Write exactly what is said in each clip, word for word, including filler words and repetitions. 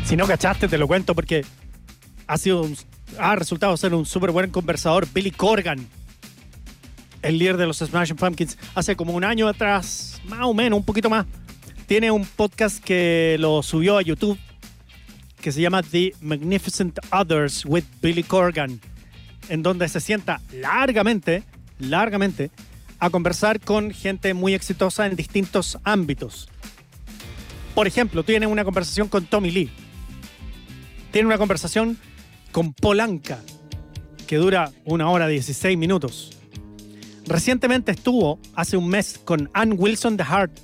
Si no cachaste, te lo cuento porque ha sido un, ha resultado ser un súper buen conversador. Billy Corgan, el líder de los Smashing Pumpkins, hace como un año atrás, más o menos, un poquito más, tiene un podcast que lo subió a YouTube que se llama The Magnificent Others with Billy Corgan, en donde se sienta largamente, largamente, a conversar con gente muy exitosa en distintos ámbitos. Por ejemplo, tiene una conversación con Tommy Lee. Tiene una conversación con Paul Anka, que dura una hora dieciséis minutos. Recientemente estuvo, hace un mes, con Ann Wilson de Heart,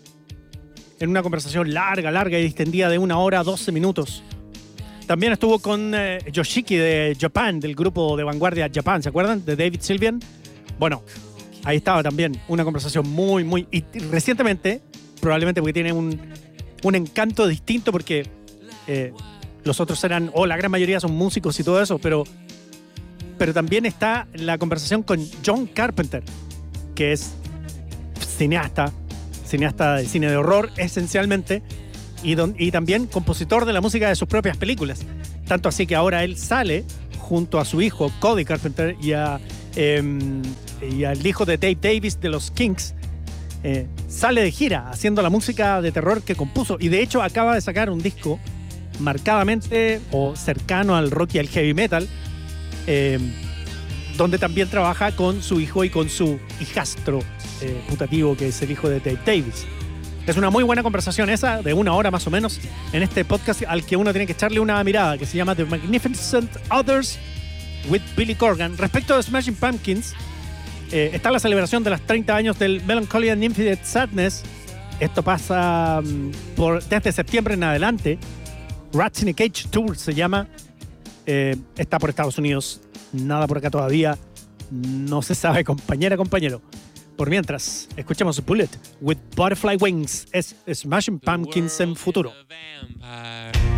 en una conversación larga, larga y distendida de una hora doce minutos. También estuvo con eh, Yoshiki de Japan, del grupo de vanguardia Japan, ¿se acuerdan? De David Sylvian. Bueno, ahí estaba también una conversación muy, muy... Y recientemente, probablemente porque tiene un, un encanto distinto, porque eh, los otros eran, o la gran mayoría son músicos y todo eso, pero, pero también está la conversación con John Carpenter, que es cineasta, cineasta de cine de horror esencialmente, y, don, y también compositor de la música de sus propias películas. Tanto así que ahora él sale junto a su hijo Cody Carpenter y, a, eh, y al hijo de Dave Davis de los Kinks, eh, sale de gira haciendo la música de terror que compuso, y de hecho acaba de sacar un disco marcadamente o cercano al rock y al heavy metal, eh, donde también trabaja con su hijo y con su hijastro eh, putativo, que es el hijo de Dave Davis. Es una muy buena conversación esa, de una hora más o menos, en este podcast al que uno tiene que echarle una mirada, que se llama The Magnificent Others with Billy Corgan. Respecto a Smashing Pumpkins, eh, está la celebración de los treinta años del Melancholy and Infinite Sadness. Esto pasa um, por, desde septiembre en adelante. Rats in a Cage Tour se llama. Eh, está por Estados Unidos. Nada por acá todavía. No se sabe, compañera, compañero. Por mientras, escuchamos Bullet with Butterfly Wings. Es Smashing Pumpkins en futuro.